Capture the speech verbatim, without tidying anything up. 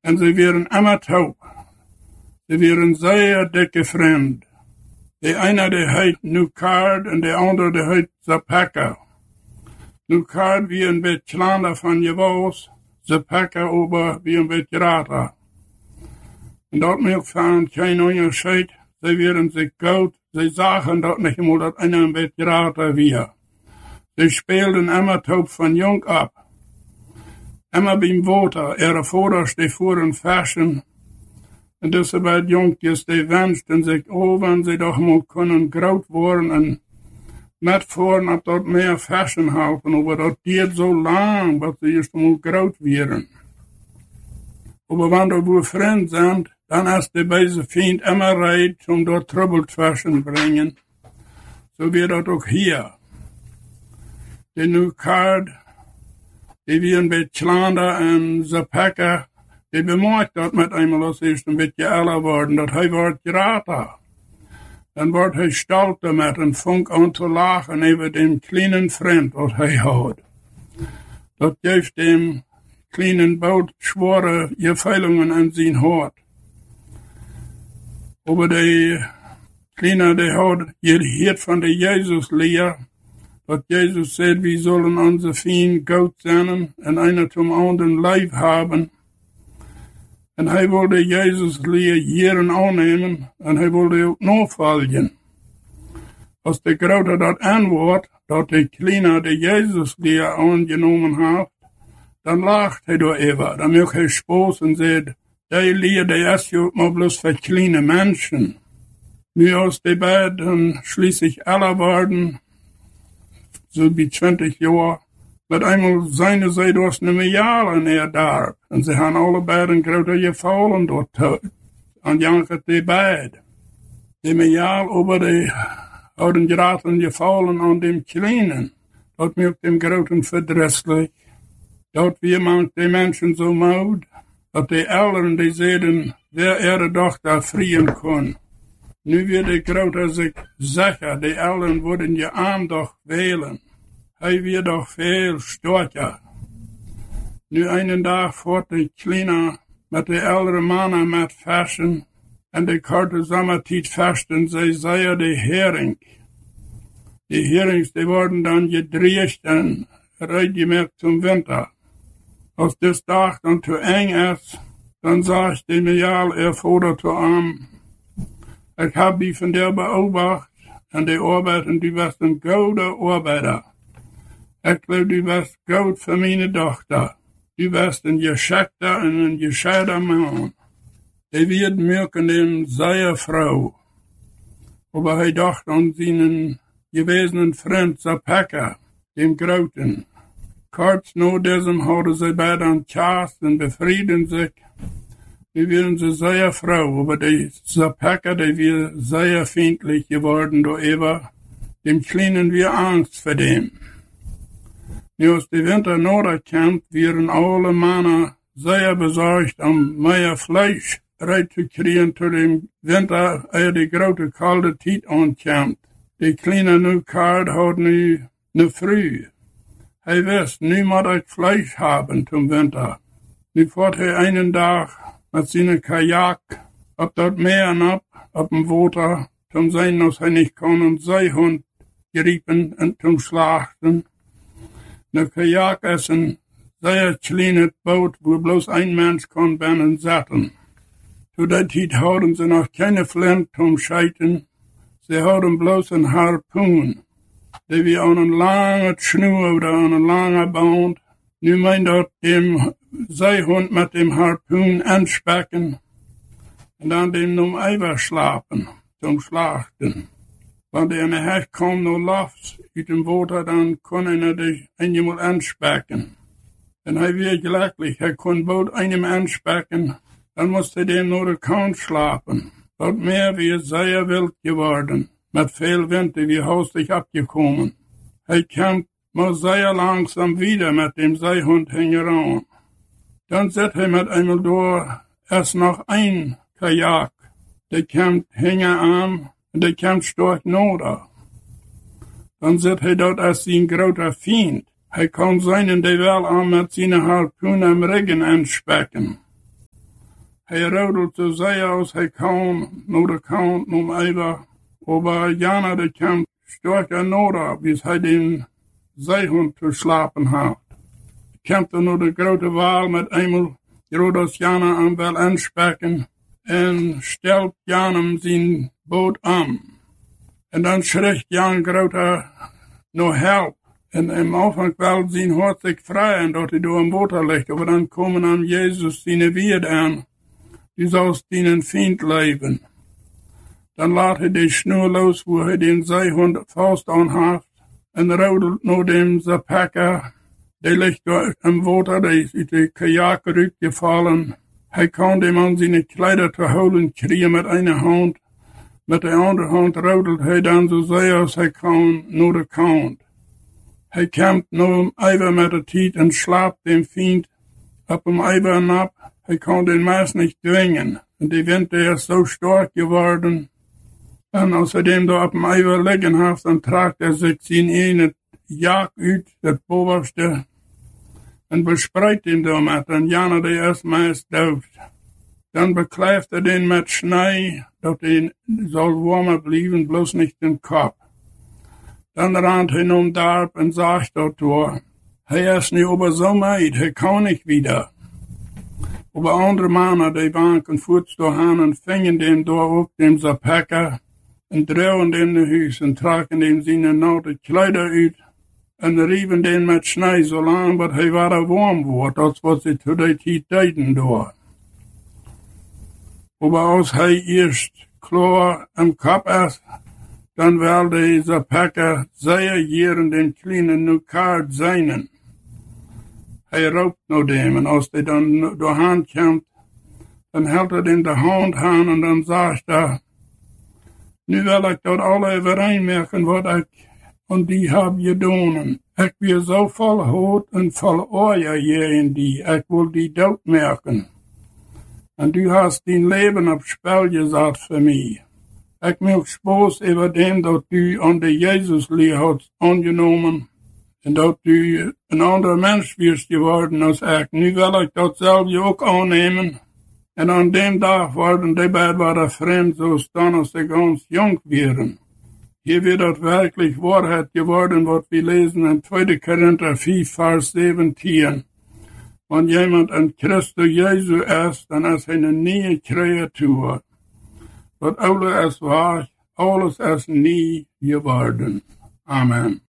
En ze waren immer taub. Ze waren zeer dicke vriend. De ene die heet Nukard en de andere die heet Zapaka. Nukard wie een beetje lander van je was, Zapaka ober wie een beetje rater. En dat maakt van geen onderscheid. Ze waren zich goed. Ze zagen dat niet eenmaal dat einer een beetje rater was. Ze speelden immer taub van jong ab. Immer beim Water, ihre Vaters, die fuhren Fashion. En dus bij de jonkjes, die wenschten zich, oh, wenn sie doch mal kunnen groot worden en met voren op dat meer Fashion helpen, aber dat duurt zo lang, dat ze eerst mal groot werden. Aber wenn du wohl Freund sind, dann ist die böse Feind immer reit, um dort Trouble zwischen bringen. So wird das auch hier. Die Nukard, die werden bei Chlander und Zapaka, die bemerkt dat met eenmaal als eerst een beetje älter worden, dat hij wordt geraten. Dan wordt hij stolte met een funk aan te lachen over den kleinen vriend wat hij houdt. Dat geeft dem kleinen boot schwere gevoelingen in zijn hart. Aber die kleine, die houdt gehoord van de Jezus-leer, dat Jezus zei, we zullen onze vriend goed zijn en einer zum anderen lief hebben. En hij wilde Jezus leer jaren aannemen en hij wilde ook navolgen. Als de grote dat antwoord, dat de kleine de Jezus leer aangenomen heeft, dan lacht hij door even. Dan maakt hij spaß en zegt, die leer die is je ook maar bloos voor kleine mensen. Nu als die beiden schließlich alle worden, so wie twintig jaar, met eenmaal zijn zij dus niet meer jaren neer daar. En ze hebben alle beiden grote gevallen door aan janken die beiden. Die mejaal over de houden geraten gevallen aan dem kleinen. Dat maakt dem groten verdrießlich. Dat weer maakt die mensen zo moud, dat die ouderen die zeiden, wer ihre dochter vrien kon. Nu weer de grote zich zeggen, die ouderen worden je aandacht wählen. Hij weer doch veel sterker. Nu einen dag voort de kleine met de oudere mannen met fashion en de korte zomertijd vasten, zij zeiden de hering. Die herings die worden dan gedreigd en reitgemerkt zum winter. Als dit dag dan te eng is, dan zag de mejaal er vader te aan. Ik heb die van der beobacht en die arbeiden die was een goede arbeider. Ik geloof, du bist goed voor mijn dochter. Du bist een geschickter en een gescheiter man. Die wird merken dem seine Frau. Aber hij dacht aan zijn gewesenen vriend Zapaka, dem Groten. Kurz na diesem hadden sie beide an Chast en befrieden sich. Die werden sie seine Frau, aber die Zapaka, die wir sehr feindlich geworden, do Eva. Dem Kleinen wir Angst vor dem. Nu als de winter nader komt, werden alle mannen zeer bezorgd om meer vlees rijdt te krijgen tot de winter eer de grote koude tijd aankomt. De kleine Nukard had nu ne früh. Hij wist, nu moet ik vlees hebben zum winter. Nu voert hij een dag met zijn kajak op dat meer en op, op dem water, zum zijn als hij niet kon een zeehond griepen en zum slachten. Een kajak is een zeer kleine boot, waar bloos een mens kan binnen zitten. Zu der tijd hadden ze nog keine flint om scheiten. Ze hadden bloos een harpoen, die we aan een lange snoer of aan een lange band. Nu meint dat dem zeehond met dem harpoen aanspakken en dan dem nom eiweiß slapen, zum slachten. Wanneer een hecht komt naar lofts uit dem water, dan kon hij dich eenmaal aanspakken. En hij werd gelukkig, hij kon boot eenmaal aanspakken, dan moest hij dem naar de kant slapen. Dat meer weer zeer wild geworden, met veel wind die weer haustig abgekommen. Hij kwam maar zeer langzaam wieder met dem zeehond hingeran. Dan zit hij met eenmaal door, erst nog een kajak, die kwam hingen aan, en die kwam stork nodig. Dan zit hij dat als zijn grote vriend. Hij kon zijn die wel aan met zijn harpoen am Regen aanspakken. Hij rodelt zo sehr als hij kan, naar de kant, om even. Aber Jana, der kam stärker nodig, bis hij den Seehund te slapen had. Komt er naar de grote waal met eenmaal, Herodes Jana aan wel aanspreken, en stelt Jan zijn boot aan. En dan schrikt Jan groter naar help. En im Anfang wel zijn hart zich vrij en dat hij door een water ligt. Aber dan komen aan Jezus zijn Wied aan. Du sollst dienen Feind leven. Dan laat hij de snoer los, wo hij den Seehund vast aan heeft. En rodelt naar dem Zapacker. Die ligt door im water, die is uit de kajak gevallen. Hij kan dem aan zijn kleider te houden kriegen met een hand. Met de andere hand rodelt hij dan zo zeer als hij kan naar de kant. Hij komt nu even met de tijd en slaapt dem Feind op hem even nap. Hij kan den Maas niet dwingen. En die wind is zo sterk geworden. En als hij dem daar op hem even liggen heeft, dan tragt er zich zijn ene jak uit, het bovenste, en bespreidt hem daarmee. En Jana die eerst meest dooft. Dan beklijft er den met snee, dat hij zal warmer blijven, bloos niet den kop. Dan rent hij om daarop en zegt dat door, hij is nu over zo meid, hij kan niet wieder. Aber andere mannen, die wanken voets doorheen en vingen dem door ook dem Zapacker en dreven dem naar huis en traken dem zijn natte kleider uit en rieven dem met snee zo lang dat hij weer warm wordt, dat wat ze to die tijd deden door. Aber als hij eerst klaar im kop is, dan wil de Zapacker zeer jaren den kleinen nukaart zijnen. Hij roopt naar dem en als hij dan doorheen komt, dan houdt hij in de hand aan en dan zegt hij, nu wil ik dat alle overeenmerken wat ik aan die heb gedaan. Ik ben zo vol hout en vol oor hier in die, ik wil die dood merken. En du hast dein leven op spel gezet voor mij. Ik maak spoos over dem dat du aan de Jezusleer had aangenomen. En dat u een andere mens wirst geworden als ik. Nu wil ik dat zelf ook aannemen. En aan dem dag worden die beiden waren vreemd, zoals dan als ze ganz jong waren. Hier wird dat werkelijk waarheid geworden, wat we lezen in tweede Korinther vier, vers zeventien. Want jemand in Christus Jezus is, dan is hij een nieuwe creatuur. Wat oude is waar, alles is nieuw geworden. Amen.